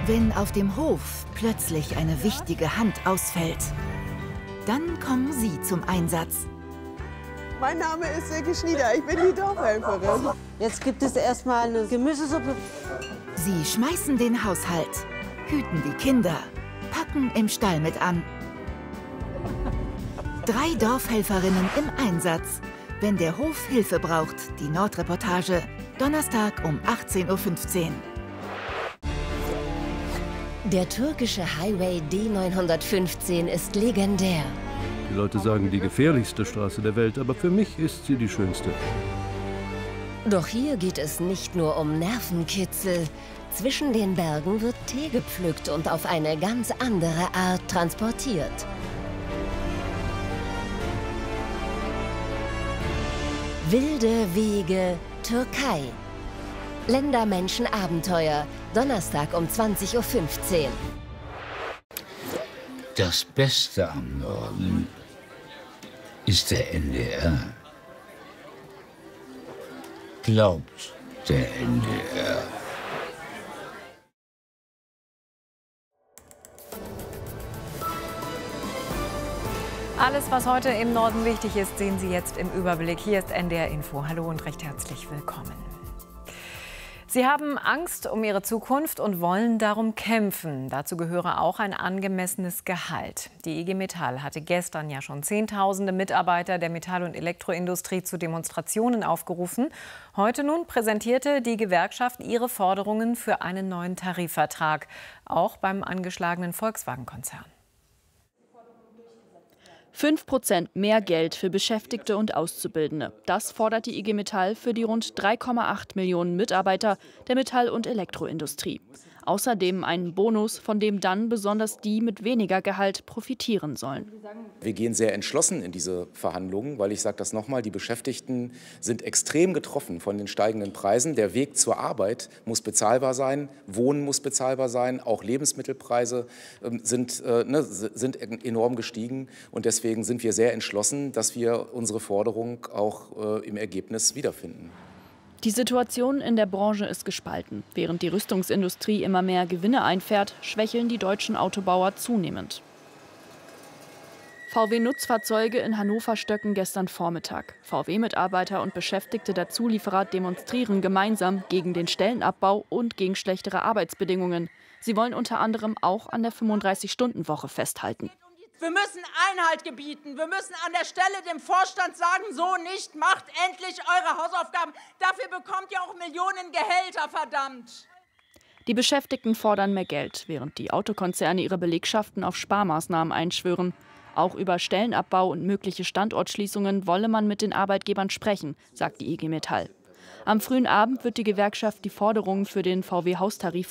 Wenn auf dem Hof plötzlich eine wichtige Hand ausfällt, dann kommen Sie zum Einsatz. Mein Name ist Silke Schnieder, ich bin die Dorfhelferin. Jetzt gibt es erstmal eine Gemüsesuppe. Sie schmeißen den Haushalt, hüten die Kinder, packen im Stall mit an. 3 Dorfhelferinnen im Einsatz, wenn der Hof Hilfe braucht. Die Nordreportage, Donnerstag um 18:15 Uhr. Der türkische Highway D915 ist legendär. Die Leute sagen, die gefährlichste Straße der Welt, aber für mich ist sie die schönste. Doch hier geht es nicht nur um Nervenkitzel. Zwischen den Bergen wird Tee gepflückt und auf eine ganz andere Art transportiert. Wilde Wege, Türkei. Ländermenschen-Abenteuer, Donnerstag um 20:15 Uhr. Das Beste am Norden ist der NDR. Glaubt der NDR. Alles, was heute im Norden wichtig ist, sehen Sie jetzt im Überblick. Hier ist NDR Info. Hallo und recht herzlich willkommen. Sie haben Angst um ihre Zukunft und wollen darum kämpfen. Dazu gehöre auch ein angemessenes Gehalt. Die IG Metall hatte gestern ja schon Zehntausende Mitarbeiter der Metall- und Elektroindustrie zu Demonstrationen aufgerufen. Heute nun präsentierte die Gewerkschaft ihre Forderungen für einen neuen Tarifvertrag, auch beim angeschlagenen Volkswagen-Konzern. 5% mehr Geld für Beschäftigte und Auszubildende. Das fordert die IG Metall für die rund 3,8 Millionen Mitarbeiter der Metall- und Elektroindustrie. Außerdem einen Bonus, von dem dann besonders die mit weniger Gehalt profitieren sollen. Wir gehen sehr entschlossen in diese Verhandlungen, weil ich sage das nochmal, die Beschäftigten sind extrem getroffen von den steigenden Preisen. Der Weg zur Arbeit muss bezahlbar sein, Wohnen muss bezahlbar sein, auch Lebensmittelpreise sind enorm gestiegen. Und deswegen sind wir sehr entschlossen, dass wir unsere Forderung auch im Ergebnis wiederfinden. Die Situation in der Branche ist gespalten. Während die Rüstungsindustrie immer mehr Gewinne einfährt, schwächeln die deutschen Autobauer zunehmend. VW-Nutzfahrzeuge in Hannover stöcken gestern Vormittag. VW-Mitarbeiter und Beschäftigte der Zulieferer demonstrieren gemeinsam gegen den Stellenabbau und gegen schlechtere Arbeitsbedingungen. Sie wollen unter anderem auch an der 35-Stunden-Woche festhalten. Wir müssen Einhalt gebieten. Wir müssen an der Stelle dem Vorstand sagen, so nicht, macht endlich eure Hausaufgaben. Dafür bekommt ihr auch Millionen Gehälter, verdammt. Die Beschäftigten fordern mehr Geld, während die Autokonzerne ihre Belegschaften auf Sparmaßnahmen einschwören. Auch über Stellenabbau und mögliche Standortschließungen wolle man mit den Arbeitgebern sprechen, sagt die IG Metall. Am frühen Abend wird die Gewerkschaft die Forderungen für den VW-Haustarif